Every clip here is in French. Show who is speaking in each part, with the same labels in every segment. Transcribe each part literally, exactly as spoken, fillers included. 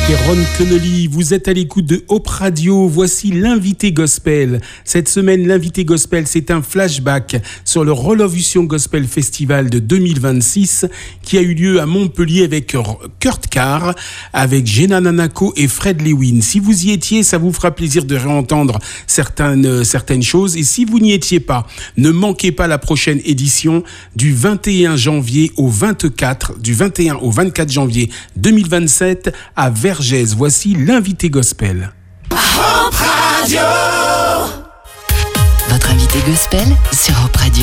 Speaker 1: c'est Ron Connolly. Vous êtes à l'écoute de Hope Radio. Voici l'invité gospel. Cette semaine, l'invité gospel, c'est un flashback sur le Relovution Gospel Festival de deux mille vingt-six qui a eu lieu à Montpellier avec Kurt Carr, avec Jenna Nanako et Fred Lewin. Si vous y étiez, ça vous fera plaisir de réentendre certaines, certaines choses. Et si vous n'y étiez pas, ne manquez pas la prochaine édition du vingt et un janvier au vingt-quatre, du vingt et un au vingt-quatre janvier deux mille vingt-sept à Vergès. Voici l'invité gospel.
Speaker 2: Hope Radio.
Speaker 3: Votre invité gospel sur Hope Radio.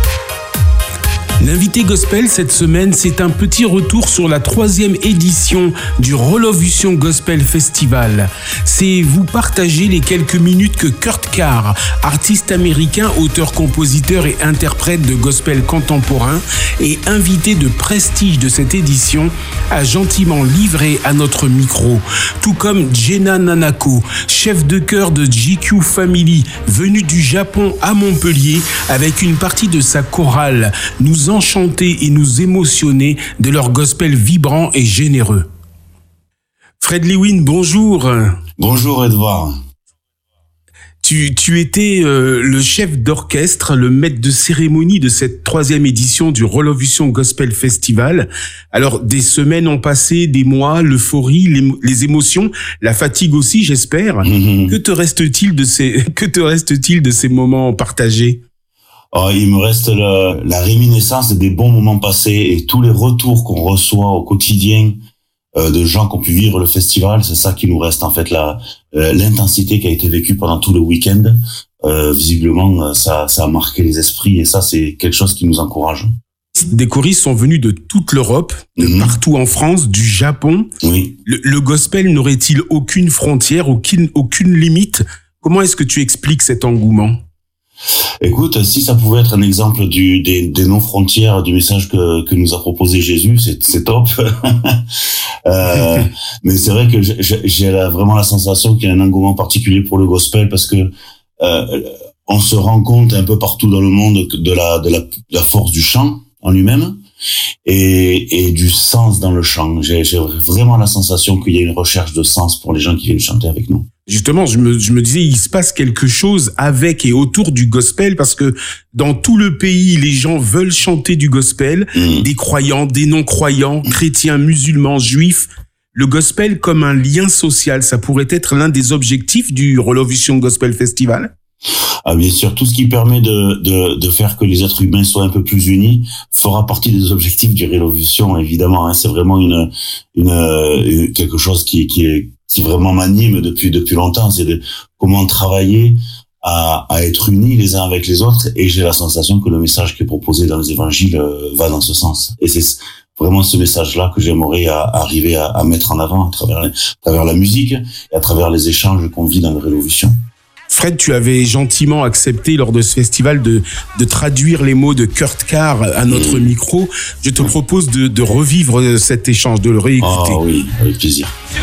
Speaker 1: L'invité gospel cette semaine, c'est un petit retour sur la troisième édition du Relovution Gospel Festival. C'est vous partager les quelques minutes que Kurt Carr, artiste américain, auteur, compositeur et interprète de gospel contemporain et invité de prestige de cette édition, a gentiment livré à notre micro. Tout comme Jenna Nanako, chef de chœur de G Q Family, venu du Japon à Montpellier avec une partie de sa chorale, nous enchanter et nous émotionner de leur gospel vibrant et généreux. Fred Lewin, bonjour.
Speaker 4: Bonjour Edouard.
Speaker 1: Tu, tu étais euh, le chef d'orchestre, le maître de cérémonie de cette troisième édition du Relovution Gospel Festival. Alors, des semaines ont passé, des mois, l'euphorie, les, les émotions, la fatigue aussi, j'espère. Mmh. Que te reste-t-il de ces, que te reste-t-il de ces moments partagés?
Speaker 4: Oh, il me reste la, la réminiscence des bons moments passés et tous les retours qu'on reçoit au quotidien euh, de gens qui ont pu vivre le festival. C'est ça qui nous reste, en fait, la, euh, l'intensité qui a été vécue pendant tout le week-end. Euh, visiblement, ça, ça a marqué les esprits et ça, c'est quelque chose qui nous encourage.
Speaker 1: Des choristes sont venus de toute l'Europe, de mmh. partout en France, du Japon.
Speaker 4: Oui.
Speaker 1: Le, le gospel n'aurait-il aucune frontière, aucune, aucune limite? Comment est-ce que tu expliques cet engouement?
Speaker 4: Écoute, si ça pouvait être un exemple du, des, des non-frontières du message que, que nous a proposé Jésus, c'est, c'est top. euh, mais c'est vrai que j'ai, j'ai la, vraiment la sensation qu'il y a un engouement particulier pour le gospel parce que euh, on se rend compte un peu partout dans le monde de la, de la, de la force du chant en lui-même et, et du sens dans le chant. J'ai, j'ai vraiment la sensation qu'il y a une recherche de sens pour les gens qui viennent chanter avec nous.
Speaker 1: Justement, je me, je me disais, il se passe quelque chose avec et autour du gospel parce que dans tout le pays, les gens veulent chanter du gospel, mmh. des croyants, des non-croyants, chrétiens, musulmans, juifs. Le gospel comme un lien social, ça pourrait être l'un des objectifs du Relovution Gospel Festival?
Speaker 4: Ah, bien sûr, tout ce qui permet de, de, de faire que les êtres humains soient un peu plus unis fera partie des objectifs du Relovution, évidemment. Hein. C'est vraiment une, une, une quelque chose qui, qui est qui vraiment m'anime depuis depuis longtemps, c'est de comment travailler à, à être unis les uns avec les autres. Et j'ai la sensation que le message qui est proposé dans les évangiles va dans ce sens. Et c'est vraiment ce message-là que j'aimerais à, arriver à, à mettre en avant à travers, à travers la musique et à travers les échanges qu'on vit dans le Relovution.
Speaker 1: Fred, tu avais gentiment accepté lors de ce festival de, de traduire les mots de Kurt Carr à notre mmh. micro. Je te propose de, de revivre cet échange, de le réécouter.
Speaker 4: Ah oui, avec plaisir.